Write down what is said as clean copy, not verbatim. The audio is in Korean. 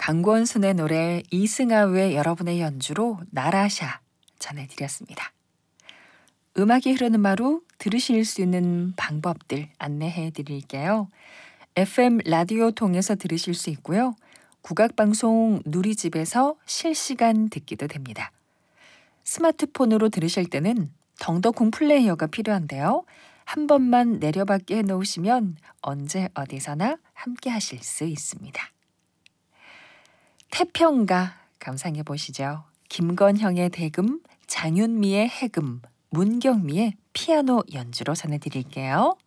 강권순의 노래 이승아의 여러분의 연주로 나라샤 전해드렸습니다. 음악이 흐르는 마루 들으실 수 있는 방법들 안내해 드릴게요. FM 라디오 통해서 들으실 수 있고요. 국악방송 누리집에서 실시간 듣기도 됩니다. 스마트폰으로 들으실 때는 덩더콩 플레이어가 필요한데요. 한 번만 내려받게 해놓으시면 언제 어디서나 함께 하실 수 있습니다. 태평가 감상해 보시죠. 김건형의 대금, 장윤미의 해금, 문경미의 피아노 연주로 전해드릴게요.